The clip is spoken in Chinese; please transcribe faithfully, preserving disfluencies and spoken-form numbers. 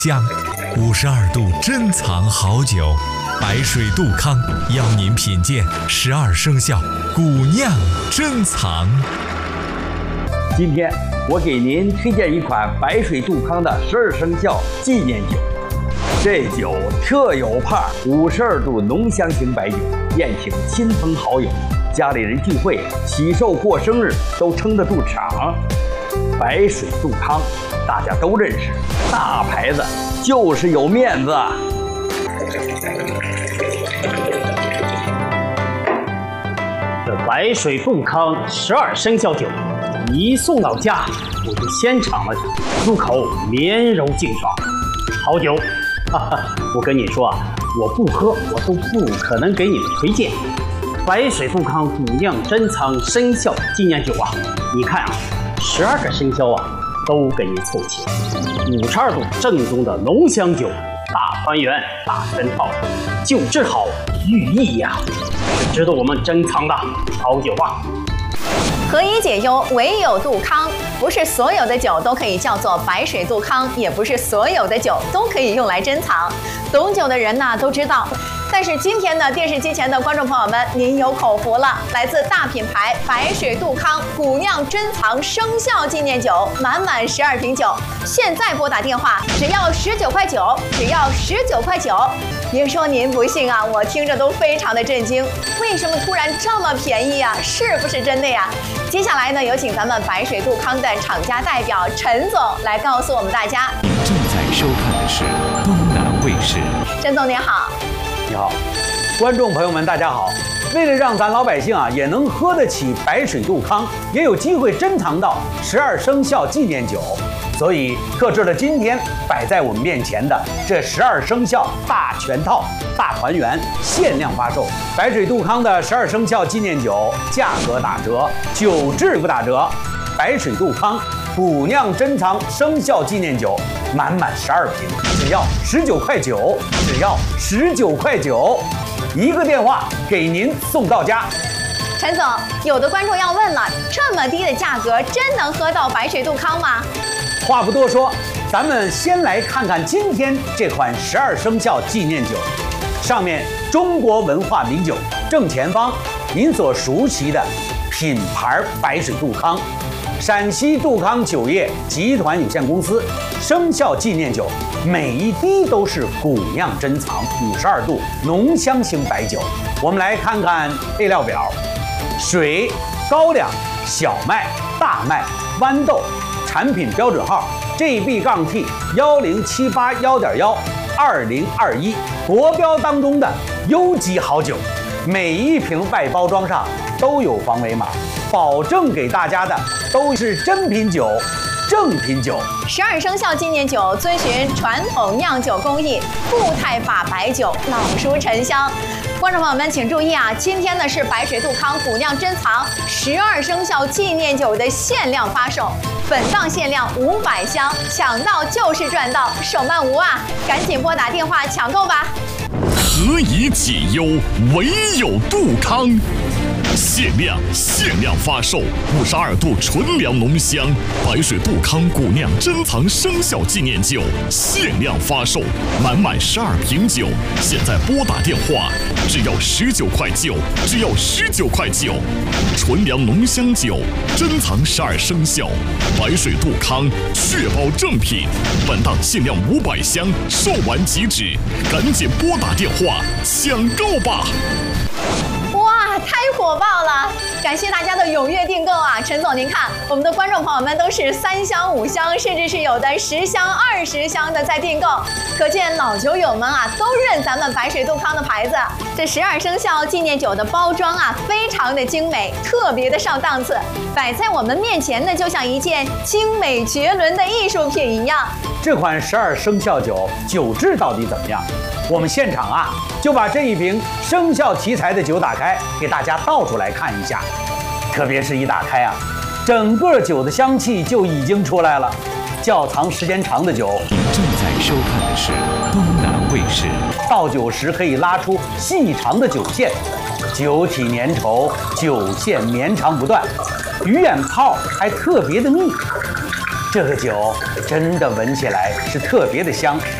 将五十二度珍藏好酒，白水杜康邀您品鉴十二生肖古酿珍藏。 今天我给您推荐一款白水杜康的十二生肖纪念酒。这酒特有派，五十二度浓香型白酒，宴请亲朋好友、家里人聚会、喜寿过生日都撑得住场。白水杜康大家都认识，大牌子就是有面子。 这白水杜康十二生肖酒一送到家，我就先尝了，入口绵柔劲爽，好酒。哈哈，我跟你说啊，我不喝我都不可能给你们推荐。白水杜康古酿珍藏生肖纪念酒啊，你看啊，十二个生肖啊都给你凑齐，五十二度正宗的浓香酒，大团圆大全套，酒质好寓意呀、啊，是值得我们珍藏的好酒啊。 何以解忧，唯有杜康。不是所有的酒都可以叫做白水杜康，也不是所有的酒都可以用来珍藏。懂酒的人呢都知道。但是今天呢，电视机前的观众朋友们，您有口福了！来自大品牌白水杜康古酿珍藏生肖纪念酒，满满十二瓶酒。现在拨打电话，只要十九块九，只要十九块九。别说您不信啊，我听着都非常的震惊。为什么突然这么便宜啊？是不是真的呀？接下来呢，有请咱们白水杜康的厂家代表陈总来告诉我们大家。 您正在收看的是东南卫视。 陈总您好。 你好，观众朋友们，大家好。为了让咱老百姓啊也能喝得起白水杜康，也有机会珍藏到十二生肖纪念酒，所以特制了今天摆在我们面前的这十二生肖大全套、大团圆限量发售。白水杜康的十二生肖纪念酒价格打折，酒质不打折。白水杜康古酿珍藏生肖纪念酒，满满十二瓶，只要十九块九，只要十九块九，一个电话给您送到家。 陈总，有的观众要问了，这么低的价格，真能喝到白水杜康吗？ 话不多说，咱们先来看看今天这款十二生肖纪念酒，上面中国文化名酒，正前方您所熟悉的品牌白水杜康。陕西杜康酒业集团有限公司生肖纪念酒，每一滴都是古酿珍藏五十二度浓香型白酒。我们来看看配料表：水、高粱、小麦、大麦、豌豆，产品标准号 G B T 幺零七八幺点幺二零二一，国标当中的优级好酒。每一瓶外包装上都有防伪码，保证给大家的都是真品酒、正品酒。 十二生肖纪念酒遵循传统酿酒工艺，固态法白酒，老熟沉香。观众朋友们请注意啊，今天呢是白水杜康古酿珍藏十二生肖纪念酒的限量发售，本档限量五百箱，抢到就是赚到，手慢无啊！赶紧拨打电话抢购吧。 何以解忧，唯有杜康。限量限量发售五十二度纯粮浓香白水杜康古酿珍藏生肖纪念酒，限量发售，满满十二瓶酒。现在拨打电话，只要十九块九，只要十九块九。纯粮浓香酒，珍藏十二生肖，白水杜康，确保正品。本档限量五百箱，售完即止，赶紧拨打电话抢购吧！ 哇，太火爆了！感谢大家的踊跃订购啊！陈总，您看，我们的观众朋友们都是三箱、五箱，甚至是有的十箱、二十箱的在订购，可见老酒友们啊都认咱们白水杜康的牌子。这十二生肖纪念酒的包装啊，非常的精美，特别的上档次，摆在我们面前呢，就像一件精美绝伦的艺术品一样。 这款十二生肖酒酒质到底怎么样？我们现场啊就把这一瓶生肖题材的酒打开，给大家倒出来看一下。特别是一打开啊，整个酒的香气就已经出来了。窖藏时间长的酒， 您正在收看的是东南卫视。 倒酒时可以拉出细长的酒线，酒体粘稠，酒线绵长不断，鱼眼泡还特别的密。 这个酒真的闻起来是特别的香，